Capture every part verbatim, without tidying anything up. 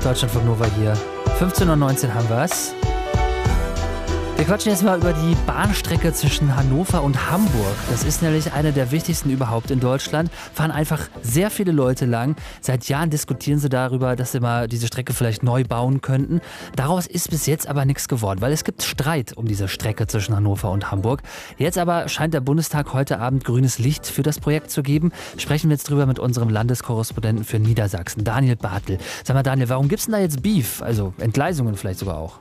Deutschlandfunk Nova hier. fünfzehn Uhr neunzehn haben wir es. Wir quatschen jetzt mal über die Bahnstrecke zwischen Hannover und Hamburg. Das ist nämlich eine der wichtigsten überhaupt in Deutschland. Fahren einfach sehr viele Leute lang. Seit Jahren diskutieren sie darüber, dass sie mal diese Strecke vielleicht neu bauen könnten. Daraus ist bis jetzt aber nichts geworden, weil es gibt Streit um diese Strecke zwischen Hannover und Hamburg. Jetzt aber scheint der Bundestag heute Abend grünes Licht für das Projekt zu geben. Sprechen wir jetzt drüber mit unserem Landeskorrespondenten für Niedersachsen, Daniel Bartel. Sag mal, Daniel, warum gibt es denn da jetzt Beef? Also Entgleisungen vielleicht sogar auch?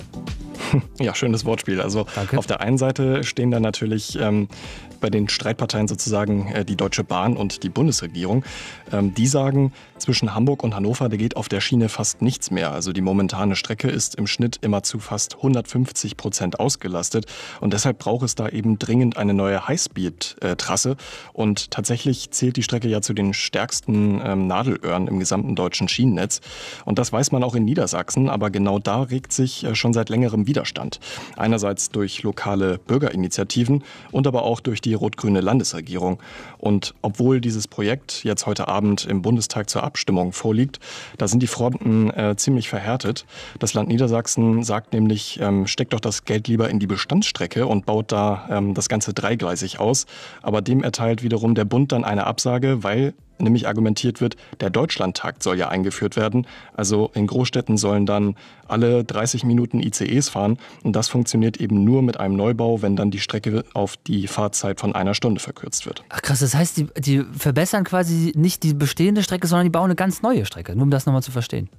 Ja, schönes Wortspiel. Also Danke. Auf der einen Seite stehen da natürlich ähm, bei den Streitparteien sozusagen äh, die Deutsche Bahn und die Bundesregierung. Ähm, die sagen, zwischen Hamburg und Hannover, da geht auf der Schiene fast nichts mehr. Also die momentane Strecke ist im Schnitt immer zu fast hundertfünfzig Prozent ausgelastet. Und deshalb braucht es da eben dringend eine neue Highspeed-Trasse. Und tatsächlich zählt die Strecke ja zu den stärksten ähm, Nadelöhren im gesamten deutschen Schienennetz. Und das weiß man auch in Niedersachsen. Aber genau da regt sich äh, schon seit längerem Widerstand. Einerseits durch lokale Bürgerinitiativen und aber auch durch die rot-grüne Landesregierung. Und obwohl dieses Projekt jetzt heute Abend im Bundestag zur Abstimmung vorliegt, da sind die Fronten äh, ziemlich verhärtet. Das Land Niedersachsen sagt nämlich, ähm, steckt doch das Geld lieber in die Bestandsstrecke und baut da ähm, das Ganze dreigleisig aus. Aber dem erteilt wiederum der Bund dann eine Absage, weil nämlich argumentiert wird, der Deutschlandtakt soll ja eingeführt werden. Also in Großstädten sollen dann alle dreißig Minuten I C Es fahren. Und das funktioniert eben nur mit einem Neubau, wenn dann die Strecke auf die Fahrzeit von einer Stunde verkürzt wird. Ach krass, das heißt, die, die verbessern quasi nicht die bestehende Strecke, sondern die bauen eine ganz neue Strecke, nur um das nochmal zu verstehen.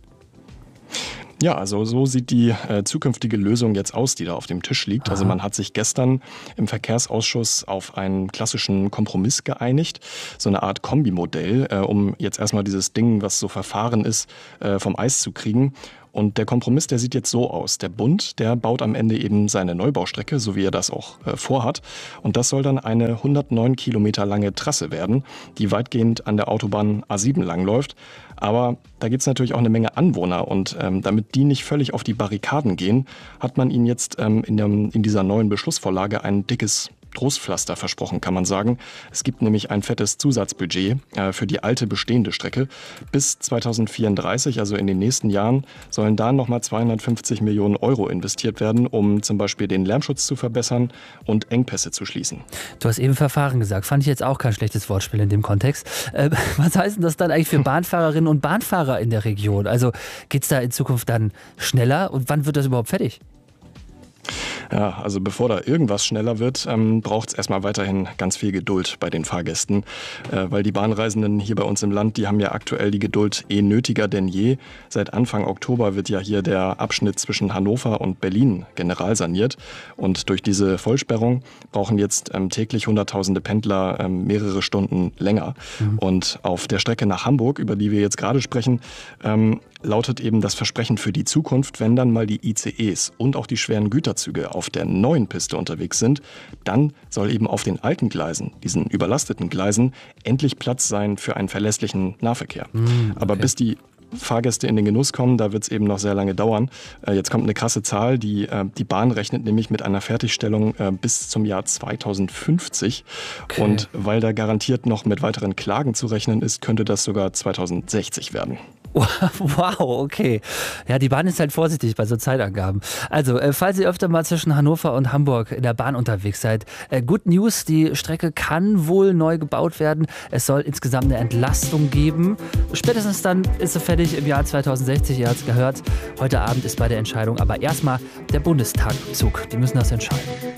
Ja, also so sieht die äh, zukünftige Lösung jetzt aus, die da auf dem Tisch liegt. Aha. Also man hat sich gestern im Verkehrsausschuss auf einen klassischen Kompromiss geeinigt, so eine Art Kombimodell, äh, um jetzt erstmal dieses Ding, was so verfahren ist, äh, vom Eis zu kriegen. Und der Kompromiss, der sieht jetzt so aus. Der Bund, der baut am Ende eben seine Neubaustrecke, so wie er das auch äh, vorhat. Und das soll dann eine hundertneun Kilometer lange Trasse werden, die weitgehend an der Autobahn A sieben langläuft. Aber da gibt es natürlich auch eine Menge Anwohner. Und ähm, damit die nicht völlig auf die Barrikaden gehen, hat man ihnen jetzt ähm, in, dem, in dieser neuen Beschlussvorlage ein dickes Trostpflaster versprochen, kann man sagen. Es gibt nämlich ein fettes Zusatzbudget äh, für die alte bestehende Strecke. Bis zweitausendvierunddreißig, also in den nächsten Jahren, sollen da nochmal zweihundertfünfzig Millionen Euro investiert werden, um zum Beispiel den Lärmschutz zu verbessern und Engpässe zu schließen. Du hast eben Verfahren gesagt. Fand ich jetzt auch kein schlechtes Wortspiel in dem Kontext. Äh, was heißt denn das dann eigentlich für Bahnfahrerinnen und Bahnfahrer in der Region? Also geht es da in Zukunft dann schneller und wann wird das überhaupt fertig? Ja, also bevor da irgendwas schneller wird, ähm, braucht es erstmal weiterhin ganz viel Geduld bei den Fahrgästen, äh, weil die Bahnreisenden hier bei uns im Land, die haben ja aktuell die Geduld eh nötiger denn je. Seit Anfang Oktober wird ja hier der Abschnitt zwischen Hannover und Berlin generalsaniert und durch diese Vollsperrung brauchen jetzt ähm, täglich Hunderttausende Pendler ähm, mehrere Stunden länger. Mhm. Und auf der Strecke nach Hamburg, über die wir jetzt gerade sprechen, ähm, lautet eben das Versprechen für die Zukunft, wenn dann mal die I C Es und auch die schweren Güterzüge auf der neuen Piste unterwegs sind, dann soll eben auf den alten Gleisen, diesen überlasteten Gleisen, endlich Platz sein für einen verlässlichen Nahverkehr. Mm, okay. Aber bis die Fahrgäste in den Genuss kommen, da wird es eben noch sehr lange dauern. Äh, jetzt kommt eine krasse Zahl, die, äh, die Bahn rechnet nämlich mit einer Fertigstellung äh, bis zum Jahr zweitausendfünfzig. Okay. Und weil da garantiert noch mit weiteren Klagen zu rechnen ist, könnte das sogar zweitausendsechzig werden. Wow, okay. Ja, die Bahn ist halt vorsichtig bei so Zeitangaben. Also, äh, falls ihr öfter mal zwischen Hannover und Hamburg in der Bahn unterwegs seid, äh, Good News, die Strecke kann wohl neu gebaut werden. Es soll insgesamt eine Entlastung geben. Spätestens dann ist sie fertig im Jahr zweitausendsechzig, ihr habt es gehört. Heute Abend ist bei der Entscheidung aber erstmal der Bundestag Zug. Die müssen das entscheiden.